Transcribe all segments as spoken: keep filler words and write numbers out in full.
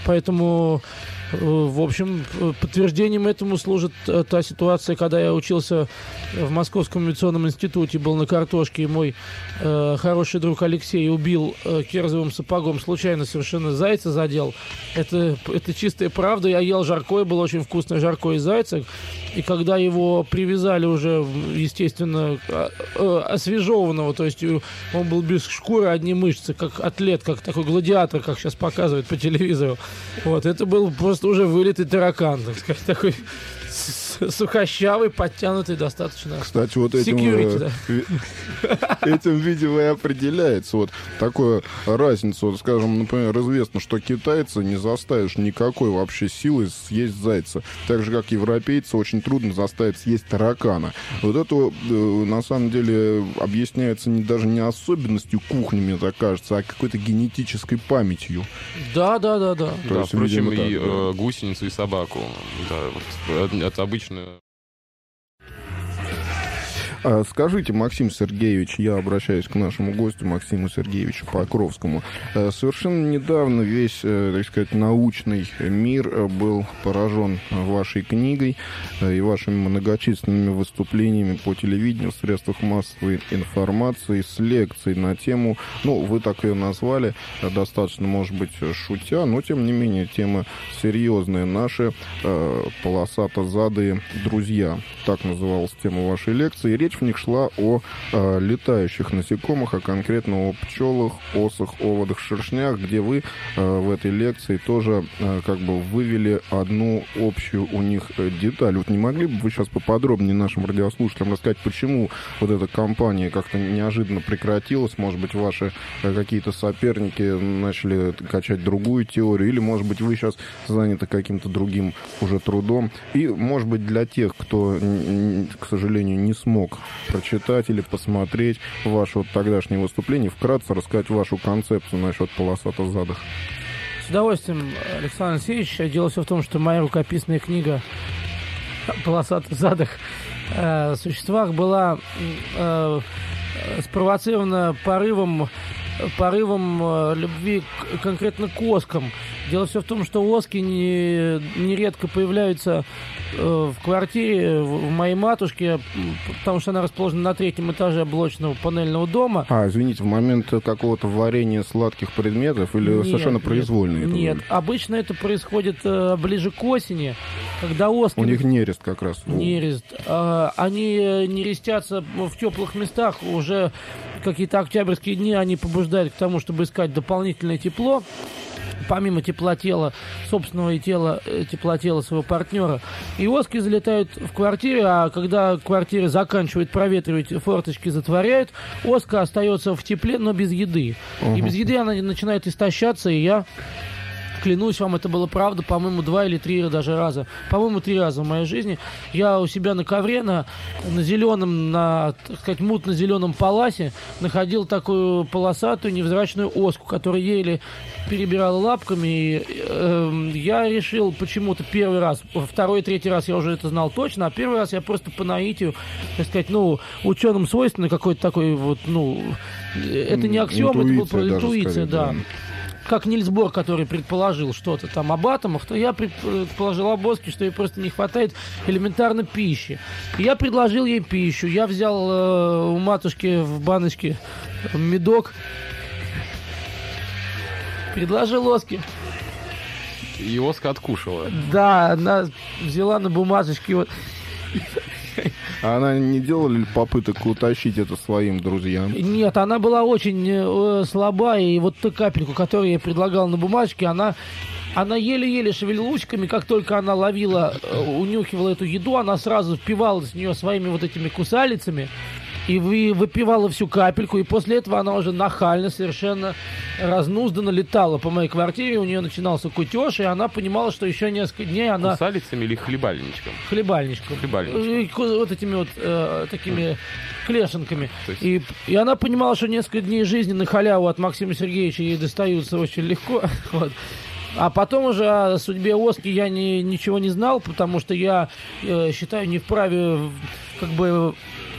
Поэтому, в общем, подтверждением этому служит та ситуация, когда я учился в Московском авиационном институте, был на картошке, и мой э, хороший друг Алексей убил э, кирзовым сапогом, случайно совершенно зайца задел. Это, это чистая правда. Я ел жаркое, было очень вкусное жаркое из зайца. И когда его привязали уже, естественно, освежеванного, то есть он был без шкуры, одни мышцы, как атлет, как такой гладиатор, как сейчас показывают по телевизору. Вот, это был просто уже вылитый таракан, так сказать, такой сухощавый, подтянутый достаточно. Кстати, вот этим, Security, да. этим, видимо, и определяется вот такая разница. Вот, скажем, например, известно, что китайца не заставишь никакой вообще силой съесть зайца. Так же, как европейца, очень трудно заставить съесть таракана. Вот это, на самом деле, объясняется не, даже не особенностью кухни, мне так кажется, а какой-то генетической памятью. Да, да, да, да. Да, есть, впрочем, видимо, и так, да. э, гусеницу, и собаку. Да, вот, это обычно... Скажите, Максим Сергеевич, я обращаюсь к нашему гостю Максиму Сергеевичу Покровскому. Совершенно недавно весь, так сказать, научный мир был поражен вашей книгой и вашими многочисленными выступлениями по телевидению, в средствах массовой информации с лекцией на тему, ну, вы так ее назвали, достаточно, может быть, шутя, но, тем не менее, тема серьезная. Наши э, полосатозадые друзья. Так называлась тема вашей лекции. И речь в них шла о э, летающих насекомых, а конкретно о пчелах, осах, оводах, шершнях, где вы э, в этой лекции тоже э, как бы вывели одну общую у них э, деталь. Вот не могли бы вы сейчас поподробнее нашим радиослушателям рассказать, почему вот эта кампания как-то неожиданно прекратилась? Может быть, ваши э, какие-то соперники начали качать другую теорию, или, может быть, вы сейчас заняты каким-то другим уже трудом? И, может быть, для тех, кто, к сожалению, не смог прочитать или посмотреть ваше вот тогдашнее выступление, вкратце рассказать вашу концепцию насчет полосатозадых. С удовольствием, Александр Алексеевич. Дело все в том, что моя рукописная книга о полосатозадых э, существах была э, спровоцирована порывом порывом э, любви к, конкретно к оскам. Дело все в том, что оски не, нередко появляются э, в квартире в, в моей матушке, потому что она расположена на третьем этаже блочного панельного дома. А, извините, в момент какого-то варения сладких предметов или нет, совершенно нет, произвольно? Нет, это обычно это происходит э, ближе к осени, когда оски... У них нерест как раз. Нерест. Э, они нерестятся в теплых местах, уже какие-то октябрьские дни они побуждают к тому, чтобы искать дополнительное тепло, помимо теплотела, собственного тела, теплотела своего партнера. И оски залетают в квартиру, а когда квартира заканчивает проветривать, форточки затворяют, оска остается в тепле, но без еды. Uh-huh. И без еды она начинает истощаться, и я... Клянусь вам, это было правда, по-моему, два или три даже раза. По-моему, три раза в моей жизни. Я у себя на ковре, на, на зеленом, на, так сказать, мутно-зеленом паласе находил такую полосатую невзрачную оску, которая еле перебирала лапками. И, э, я решил почему-то первый раз, второй, третий раз я уже это знал точно, а первый раз я просто по наитию, так сказать, ну, ученым свойственно какой-то такой вот, ну, это не аксиом, это была интуиция, да. да. Как Нильс Бор, который предположил что-то там об атомах, то я предположил об оске, что ей просто не хватает элементарно пищи. И я предложил ей пищу. Я взял э, у матушки в баночке медок, предложил оске. И оска откушала. Да, она взяла на бумажечке вот... А она не делала ли попыток утащить это своим друзьям? Нет, она была очень э, слабая, и вот ту капельку, которую я предлагал на бумажке, она, она еле-еле шевелила ушками. Как только она ловила, э, унюхивала эту еду, она сразу впивалась в нее своими вот этими кусалицами и вы, выпивала всю капельку, и после этого она уже нахально, совершенно разнузданно летала по моей квартире, у нее начинался кутеж, и она понимала, что еще несколько дней она... Кусалицами или хлебальничком? Хлебальничком. Хлебальничком. Вот этими вот э, такими клешенками. Есть... И, и она понимала, что несколько дней жизни на халяву от Максима Сергеевича ей достаются очень легко. Вот. А потом уже о судьбе оски я не, ничего не знал, потому что я э, считаю не вправе как бы...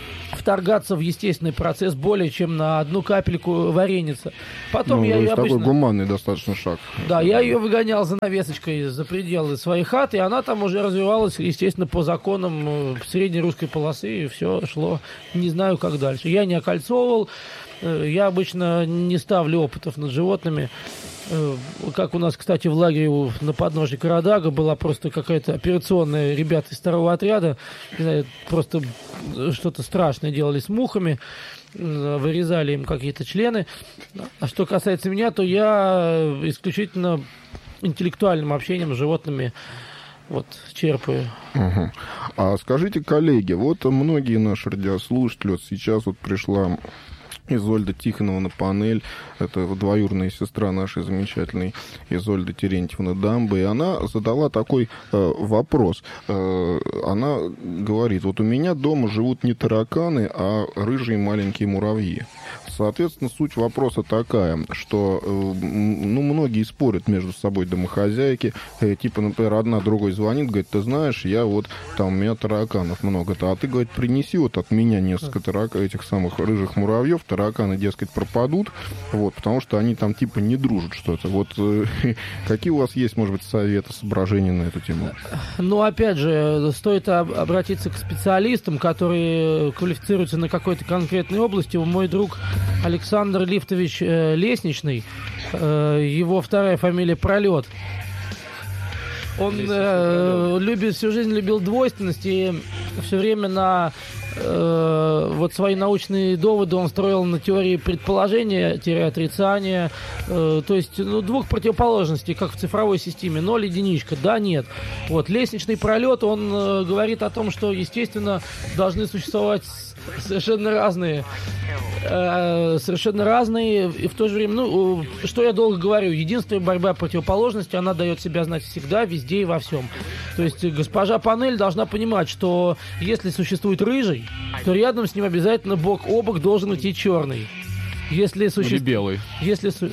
вторгаться в естественный процесс более чем на одну капельку вареница. Потом ну, я ее такой обычно... гуманный достаточно шаг. Да, я ее выгонял за навесочкой за пределы своей хаты, и она там уже развивалась, естественно, по законам средней русской полосы, и все шло, не знаю, как дальше. Я не окольцовывал, я обычно не ставлю опытов над животными. Как у нас, кстати, в лагере на подножье Карадага была просто какая-то операционная, ребята из второго отряда, не знаю, просто что-то страшное делали с мухами, вырезали им какие-то члены. А что касается меня, то я исключительно интеллектуальным общением с животными вот черпаю. Угу. А скажите, коллеги, вот многие наши радиослушатели, вот сейчас вот пришла Изольда Тихонова на панель, это двоюродная сестра нашей замечательной Изольды Терентьевны Дамбы, и она задала такой э, вопрос. Э, она говорит, вот у меня дома живут не тараканы, а рыжие маленькие муравьи. Соответственно, суть вопроса такая, что э, ну, многие спорят между собой домохозяйки, э, типа, например, одна другой звонит, говорит, ты знаешь, я вот, там, у меня тараканов много-то, а ты, говорит, принеси вот от меня несколько тарак... этих самых рыжих муравьев, тараканы, дескать, пропадут, вот, потому что они там, типа, не дружат что-то. Вот э, какие у вас есть, может быть, советы, соображения на эту тему? Ну, опять же, стоит об- обратиться к специалистам, которые квалифицируются на какой-то конкретной области. Мой друг Александр Лифтович э, Лестничный, э, его вторая фамилия Пролет. Он э, любит, всю жизнь любил двойственность, и все время на э, вот свои научные доводы он строил на теории предположения-отрицания, э, то есть ну, двух противоположностей, как в цифровой системе, ноль, единичка, да, нет. Вот, лестничный пролет, он э, говорит о том, что, естественно, должны существовать совершенно разные, э, совершенно разные, и в то же время, ну, что я долго говорю, единственная борьба противоположности, она дает себя знать всегда, везде и во всем. То есть госпожа Панель должна понимать, что если существует рыжий, то рядом с ним обязательно бок о бок должен идти черный. Если суще... Или белый. Если... Су...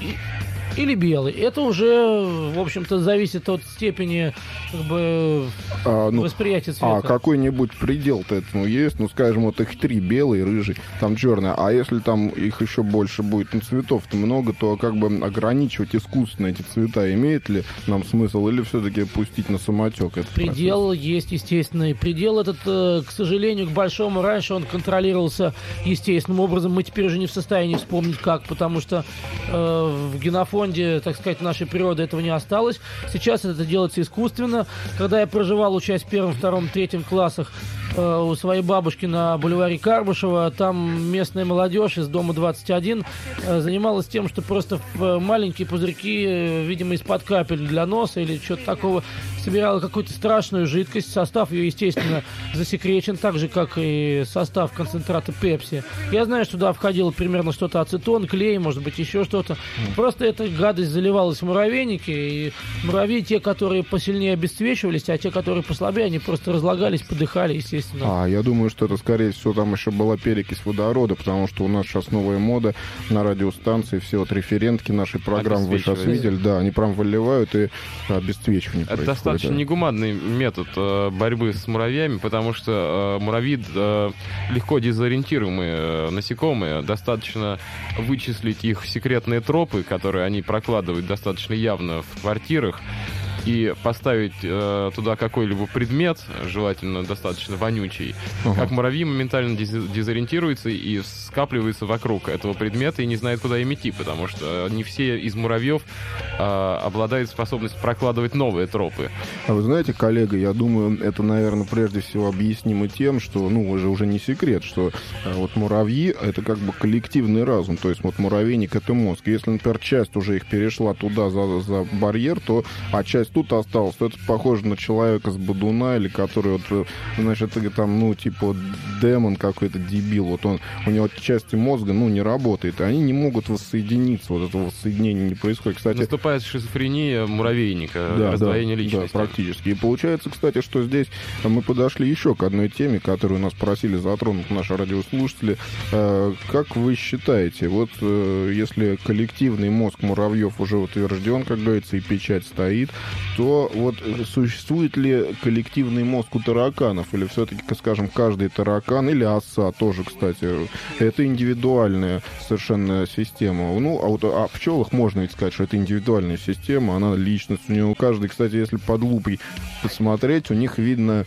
Или белый. Это уже, в общем-то, зависит от степени как бы, а, ну, восприятия цвета. А какой-нибудь предел-то этому есть? Ну, скажем, вот их три, белый, рыжий, там черный. А если там их еще больше будет, ну, цветов-то много, то как бы ограничивать искусственно эти цвета имеет ли нам смысл? Или все-таки пустить на самотек этот Предел процесс? есть естественный. Предел этот, к сожалению, к большому, раньше он контролировался естественным образом. Мы теперь уже не в состоянии вспомнить как, потому что э, в генофонде, так сказать, нашей природы этого не осталось. Сейчас это делается искусственно. Когда я проживал, учась в первом, втором, третьем классах э, у своей бабушки на бульваре Карбышева, там местная молодежь из дома двадцать один э, занималась тем, что просто в маленькие пузырьки, э, видимо, из-под капель для носа или что-то такого, собирала какую-то страшную жидкость. Состав ее, естественно, засекречен, так же, как и состав концентрата пепси. Я знаю, что туда входило примерно что-то ацетон, клей, может быть, еще что-то. Просто эта гадость заливалась в муравейники, и муравьи, те, которые посильнее обесцвечивались, а те, которые послабее, они просто разлагались, подыхали, естественно. А, я думаю, что это, скорее всего, там еще была перекись водорода, потому что у нас сейчас новая мода на радиостанции, все вот референтки нашей программы вы сейчас видели, да, они прям выливают, и обесцвечивание Это происходит. достаточно да. негуманный метод э, борьбы с муравьями, потому что э, муравьи э, легко дезориентируемые э, насекомые, достаточно вычислить их секретные тропы, которые они прокладывают достаточно явно в квартирах, и поставить э, туда какой-либо предмет, желательно достаточно вонючий, uh-huh. как муравьи моментально дез- дезориентируются и скапливаются вокруг этого предмета и не знают, куда им идти, потому что не все из муравьев э, обладают способностью прокладывать новые тропы. А вы знаете, коллега, я думаю, это, наверное, прежде всего объяснимо тем, что, ну, уже уже не секрет, что э, вот муравьи — это как бы коллективный разум, то есть вот муравейник — это мозг. Если, например, часть уже их перешла туда за, за барьер, то, а часть тут осталось, то это похоже на человека с Бодуна, или который вот, значит, там, ну, типа, вот, демон какой-то, дебил, вот он, у него части мозга, ну, не работает, и они не могут воссоединиться, вот этого воссоединения не происходит. Кстати, наступает шизофрения муравейника, да, раздвоение да, личности. Да, практически. И получается, кстати, что здесь мы подошли еще к одной теме, которую нас просили затронуть наши радиослушатели. Как вы считаете, вот если коллективный мозг муравьев уже утвержден, как говорится, и печать стоит, то вот существует ли коллективный мозг у тараканов, или все-таки, скажем, каждый таракан, или оса тоже, кстати, это индивидуальная совершенно система. Ну, а вот о пчелах можно ведь сказать, что это индивидуальная система, она личность, у нее у каждой, кстати, если под лупой посмотреть, у них видно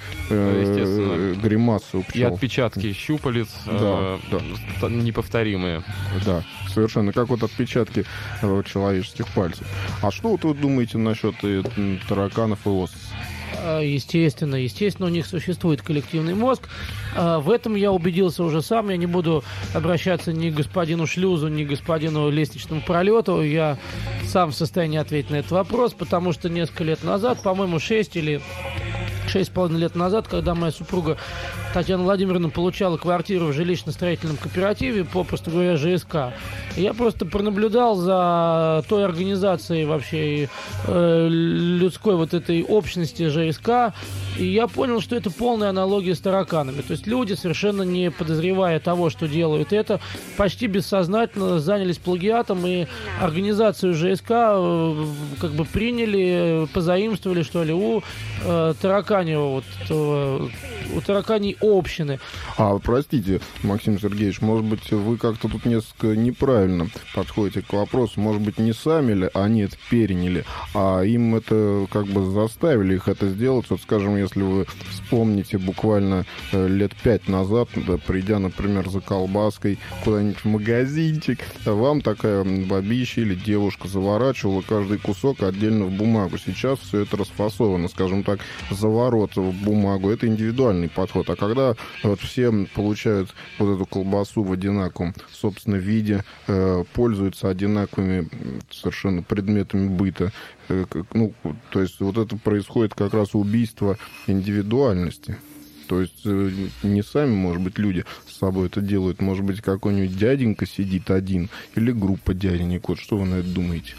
э, гримасы у пчел. И отпечатки щупалец да, э, да. неповторимые. Да, совершенно, как вот отпечатки э, человеческих пальцев. А что вот вы думаете насчет э, тараканов и ос? Естественно, естественно, у них существует коллективный мозг. В этом я убедился уже сам. Я не буду обращаться ни к господину Шлюзу, ни к господину Лестничному пролету. Я сам в состоянии ответить на этот вопрос, потому что несколько лет назад, по-моему, шесть или шесть с половиной лет назад, когда моя супруга Татьяна Владимировна получала квартиру в жилищно-строительном кооперативе, попросту говоря, ЖСК, я просто пронаблюдал за той организацией вообще э, людской вот этой общности ЖСК, и я понял, что это полная аналогия с тараканами. То есть люди, совершенно не подозревая того, что делают это, почти бессознательно занялись плагиатом, и организацию ЖСК э, как бы приняли, позаимствовали, что ли, у э, тараканьего, вот, э, у тараканей общины. А, простите, Максим Сергеевич, может быть, вы как-то тут несколько неправильно подходите к вопросу. Может быть, не сами ли они это переняли, а им это как бы заставили их это сделать. Вот, скажем, если вы вспомните буквально э, лет пять назад, да, придя, например, за колбаской куда-нибудь в магазинчик, вам такая бабища или девушка заворачивала каждый кусок отдельно в бумагу. Сейчас все это расфасовано, скажем так, заворот в бумагу. Это индивидуальный подход. А когда вот все получают вот эту колбасу в одинаковом, собственно, виде, э, пользуются одинаковыми совершенно предметами быта, э, ну, то есть вот это происходит как раз убийство индивидуальности. То есть э, не сами, может быть, люди с собой это делают. Может быть, какой-нибудь дяденька сидит один или группа дяденек. Вот что вы на это думаете?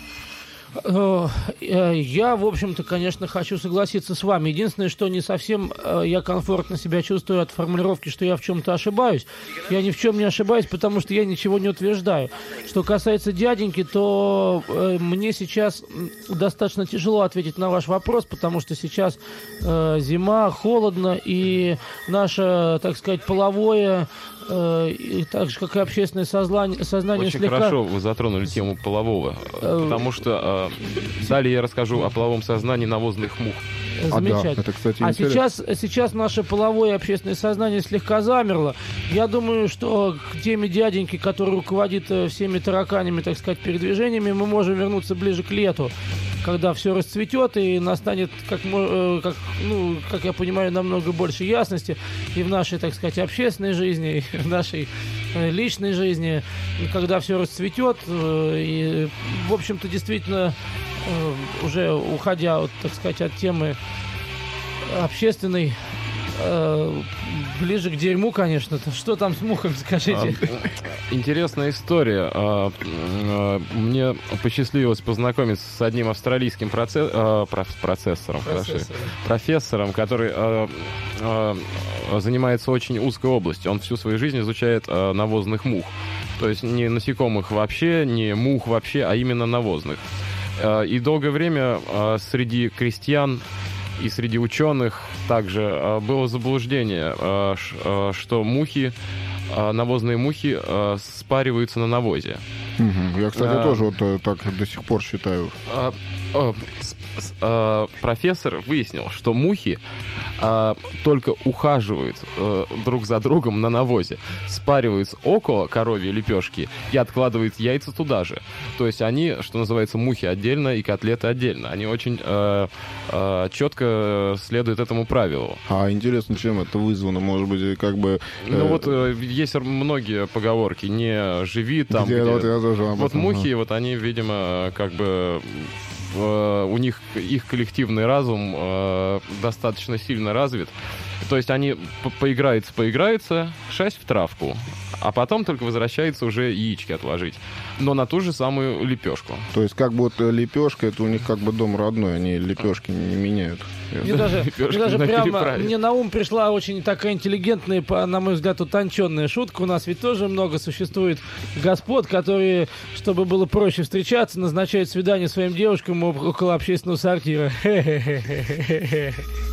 Я, в общем-то, конечно, хочу согласиться с вами. Единственное, что не совсем я комфортно себя чувствую от формулировки, что я в чем-то ошибаюсь. Я ни в чем не ошибаюсь, потому что я ничего не утверждаю. Что касается дяденьки, то мне сейчас достаточно тяжело ответить на ваш вопрос, потому что сейчас зима, холодно, и наше, так сказать, половое, и так же, как и общественное сознание, сознание Очень слегка... хорошо вы затронули тему полового, потому что э, далее я расскажу о половом сознании навозных мух. Замечательно. А, да, это, кстати, а сейчас, сейчас наше половое общественное сознание слегка замерло. Я думаю, что к теме дяденьки, который руководит всеми тараканями, так сказать, передвижениями, мы можем вернуться ближе к лету, когда все расцветет и настанет, как, как, ну, как я понимаю, намного больше ясности и в нашей, так сказать, общественной жизни, и в нашей личной жизни, когда все расцветет. И, в общем-то, действительно, уже уходя, вот, так сказать, от темы общественной, ближе к дерьму, конечно. Что там с мухами, скажите? Интересная история. Мне посчастливилось познакомиться с одним австралийским процесс... процессором, Процессор. профессором, который занимается очень узкой областью. Он всю свою жизнь изучает навозных мух. То есть не насекомых вообще, не мух вообще, а именно навозных. И долгое время среди крестьян и среди ученых также было заблуждение, что мухи, навозные мухи спариваются на навозе. Угу. Я, кстати, а, тоже вот так до сих пор считаю. А, а, с, с, а, профессор выяснил, что мухи а, только ухаживают а, друг за другом на навозе, спариваются около коровьей лепешки и откладывают яйца туда же. То есть они, что называется, мухи отдельно и котлеты отдельно. Они очень а, а, четко следуют этому правилу. А интересно, чем это вызвано? Может быть, как бы... Э... Ну вот э, есть многие поговорки. Не живи там, где... где... Вот, я тоже вот мухи, ага. Вот они, видимо, как бы... у них их коллективный разум э, достаточно сильно развит, То есть они по- поиграются, поиграются, шасть в травку, а потом только возвращается уже яички отложить. Но на ту же самую лепешку. То есть как бы вот лепешка, это у них как бы дом родной, они лепешки не меняют. Мне даже, Лепешки мне даже на прямо переправе. мне на ум пришла очень такая интеллигентная, по- на мой взгляд, утонченная шутка. У нас ведь тоже много существует господ, которые, чтобы было проще встречаться, назначают свидание своим девушкам около общественного сортира. Хе-хе-хе-хе-хе.